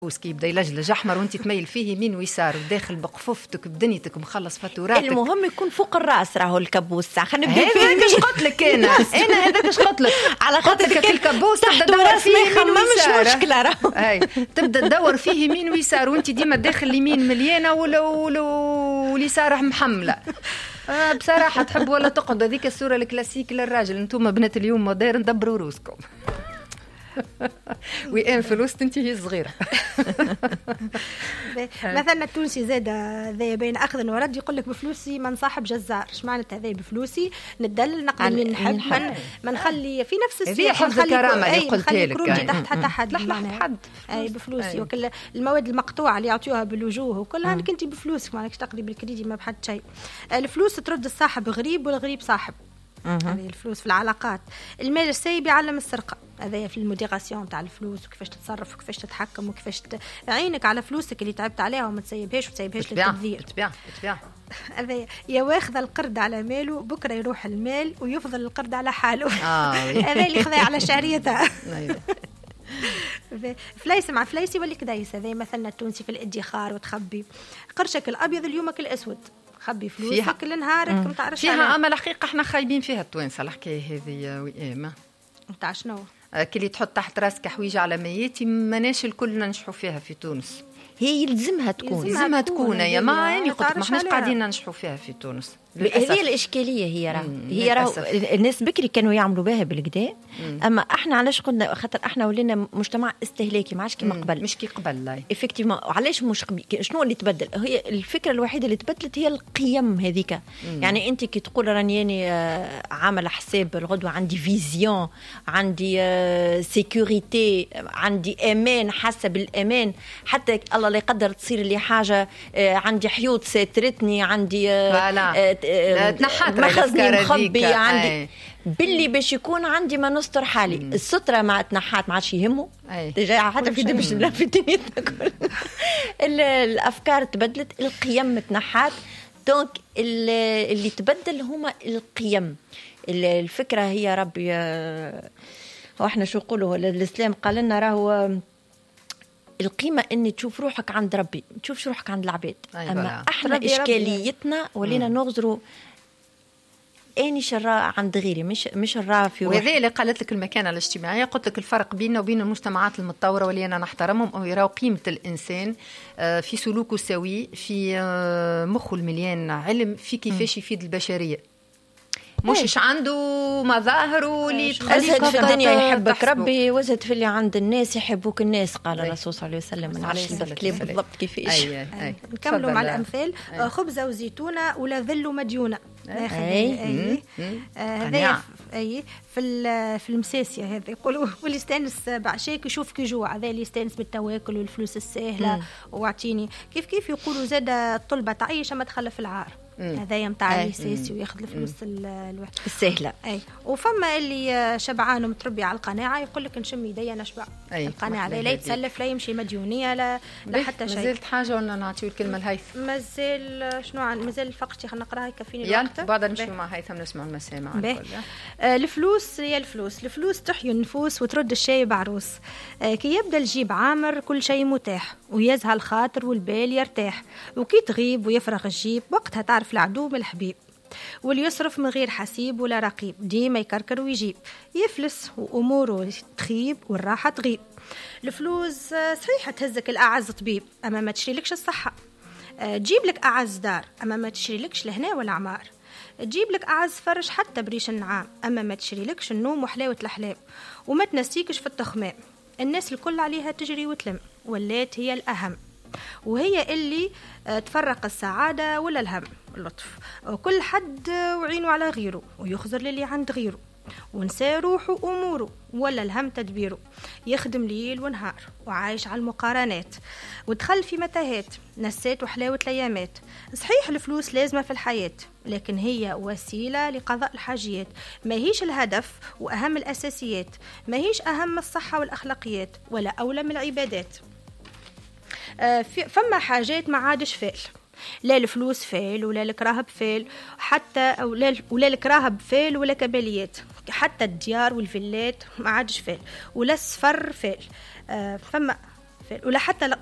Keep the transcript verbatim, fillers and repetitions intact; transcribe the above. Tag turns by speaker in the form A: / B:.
A: وسكي يبدا يلجلج احمر وانت تميل فيه يمين ويسار وداخل بقففتك بدنيتك مخلص فاتوراتك.
B: المهم يكون فوق الراس راهو الكابوس. خلينا نبدا
A: فيه. هذاك اش قلت لك انا انا هذاك اش قلت لك
B: على خاطر
A: الكابوس
B: تحت راس ما يخممش مشكله راهو.
A: اي تبدا تدور فيه يمين ويسار وانت ديما داخل اليمين مليانه ولو واليسار محمله. آه بصراحه تحب ولا تقعد هذيك الصوره الكلاسيك للراجل. انتم بنات اليوم موديرن دبروا روسكم. وين فلوس تنتهي صغيرة.
C: مثلا التونسي زاد ذا بين أخذ ورد يقول لك بفلوسي ما نصاحب جزار. إيش معنى هذا؟ بفلوسي ندل نقدر من نحب من ما نخلي في نفس السياق
A: حفظ الكرامة اللي قلت لك
C: تحت حتى حد حد أي بفلوسي. وكل المواد المقطوعة اللي يعطيوها بالوجوه وكلها أنك أنت بفلوسك ما لكش تقضي بالكريدي ما بحد شيء. الفلوس ترد الصاحب غريب والغريب صاحب. هذه الفلوس في العلاقات. المال السايب يعلم السرقة. هذا في الموديغاسيون تاع الفلوس وكيفاش تتصرف وكيفاش تتحكم وكيفاش ت... عينك على فلوسك اللي تعبت عليها وما تسيبهاش وتسيبهاش للتبذير.
A: تبيع تبيع
C: هذا يا واخذ القرض على ماله بكره يروح المال ويفضل القرض على حاله. هذا اللي خذا على شعريته. فليس مع فليسي ولا كدايس. هذا مثلا التونسي في الادخار وتخبي قرشك الابيض اليومك الاسود. خبي فلوسك لنهارك ما تعرفش
A: فيها. اما الحقيقه احنا خايبين فيها التوانسه الحكايه هذه. وإيما
C: نتاع شنو
A: كلي تحط تحت راسك حويجه على مياتي ماناش الكل ننجحوا فيها في تونس.
B: هي يلزمها تكون
A: يلزمها تكون يا ما يعني قلت ما احناش قاعدين ننجحوا فيها في تونس.
B: هذه الاشكاليه هي راه هي راه الناس بكري كانوا يعملوا بها بالكدا. اما احنا علاش قلنا خاطر احنا ولينا مجتمع استهلاكي ما عادش كيما قبل.
A: مش كي قبل لا
B: افكتيفمون. علاش مش شنو اللي تبدل؟ هي الفكره الوحيده اللي تبدلت هي القيم هذيك. يعني انت كي تقول راني عامل حساب الغدوه عندي فيزيون عندي سيكوريتي عندي امان حاسه بالامان حتى الله لا يقدر تصير لي حاجه عندي حيوط ساترتني عندي مخزني مخبي عندي باللي باش يكون عندي ما نستر حالي. مم. السترة مع تنحات ما عادش يهمه تجاه حتى في دبش لا في دنيتنا كل الافكار تبدلت القيم تنحات. دونك اللي تبدل هما القيم. الفكرة هي ربي واحنا شو نقولوا الاسلام قال لنا راهو القيمة إني تشوف روحك عند ربي تشوفش روحك عند العباد. أيوة. أما إحنا إشكاليتنا ولينا نغزروا أني شراء عند غيري مش مش الراء في روحي.
A: وهذا اللي قالت لك المكانة الاجتماعية. قلت لك الفرق بيننا وبين المجتمعات المتطورة واللي أنا نحترمهم أو يراو قيمة الإنسان في سلوكه سوي في مخه المليان علم في كيفاش يفيد البشرية. مش إيش عنده مظاهر واللي
B: تخليك في الدنيا يحبك ربي وزهد في اللي عند الناس يحبوك الناس. قال الرسول صلى الله عليه وسلم. من عشان الكلام بالضبط كيفاش.
C: نكملوا مع الأمثال. خبزة وزيتونة ولا ذل مديونة.
B: أي
C: هذا أي في في المساسية هذا يقولوا واللي يستانس بعشاك يشوف كي جوع. هذا اللي يستانس بالتواكل والفلوس السهلة واعطيني كيف كيف يقولوا زاد الطلبة تعيش ما تخلف العار. هذا يمتاع السياسي وياخذ الفلوس الواحد
B: السهله.
C: اي وفما اللي شبعان ومتربي على القناعه يقول لك نشم يدي نشبع. القناعه لا, لا يتسلف لا يمشي مديونيه لا, لا حتى شيء.
A: مازالت حاجه ولا نعطيو الكلمه لهيثم؟
C: مازال شنو عن مازال فقط خلينا نقراها يكفيني
A: الوقت. بعد نمشيو مع هيثم نسمع المسامع.
C: آه الفلوس هي الفلوس الفلوس تحيي النفوس وترد الشايب عروس. آه كي يبدا الجيب عامر كل شيء متاح ويزهى الخاطر والبال يرتاح. وكي تغيب ويفرغ الجيب وقتها تعرف العدو من الحبيب. واللي يصرف من غير حسيب ولا رقيب ديما يكركر ويجيب يفلس وأموره تخيب والراحة تغيب. الفلوس صحيحة تهزك الأعز طبيب أما ما تشري لكش الصحة. تجيب لك أعز دار أما ما تشري لكش لهنا والعمار. تجيب لك أعز فرش حتى بريش النعام أما ما تشري لكش النوم وحلاوة الأحلام. وما تنسيكش في التخمام. الناس الكل عليها تجري وتلم واللات هي الأهم وهي اللي تفرق السعادة ولا الهم اللطف. وكل حد وعينه على غيره ويخزر للي عند غيره ونسى روحه أموره ولا الهم تدبيره. يخدم ليل ونهار وعايش على المقارنات ودخل في متاهات نسيت وحلاوة الأيامات. صحيح الفلوس لازمة في الحياة لكن هي وسيلة لقضاء الحاجيات ما هيش الهدف وأهم الأساسيات. ما هيش أهم الصحة والأخلاقيات ولا أولى من العبادات. فما حاجات ما عادش فعل لا الفلوس فعل ولا الكراه بفعل حتى ولا ولا الكراه بفعل ولا كباليات. حتى الديار والفيلات ما عادش فعل ولا السفر فعل. فما الاحتفال ولا حتى